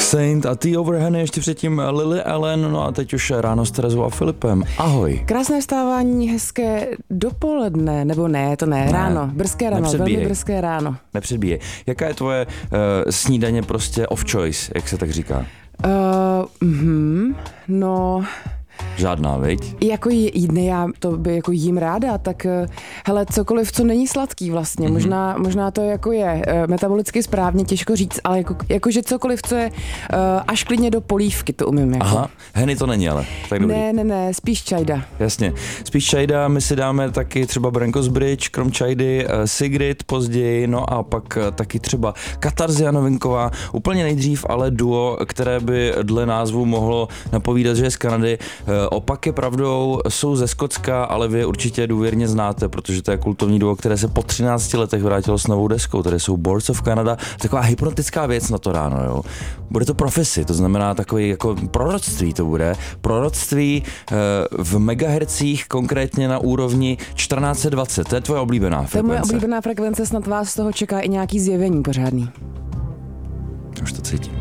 Saint a T Overheny, ještě předtím Lily Allen, no a teď už ráno s Terezou a Filipem. Ahoj. Krásné vstávání, hezké dopoledne, nebo ne, to ne, ráno, brzké ráno, velmi brzké ráno. Nepředbíjej. Jaká je tvoje snídaně prostě of choice, jak se tak říká? No... Žádná, viď? Jako já to by jako jím ráda, tak hele, cokoliv, co není sladký vlastně, možná to jako je metabolicky správně, těžko říct, ale jakože cokoliv, co je až klidně do polívky, to umím jako. Aha, heny to není ale, tak dobrý. Ne, spíš čajda. Jasně, spíš čajda, my si dáme taky třeba Brankos Bridge, krom čajdy, Sigrid později, no a pak taky třeba Katarzia novinková, úplně nejdřív ale duo, které by dle názvu mohlo napovídat, že je z Kanady. Opak je pravdou, jsou ze Skotska, ale vy je určitě důvěrně znáte, protože to je kultovní duo, které se po 13 letech vrátilo s novou deskou, tady jsou Boards of Canada, taková hypnotická věc na to ráno, jo. Bude to prophecy, to znamená takový jako proroctví to bude, proroctví v megahercích, konkrétně na úrovni 1420, to je tvoje oblíbená frekvence. To je moje oblíbená frekvence, snad vás z toho čeká i nějaký zjevení pořádný. Už to cítím.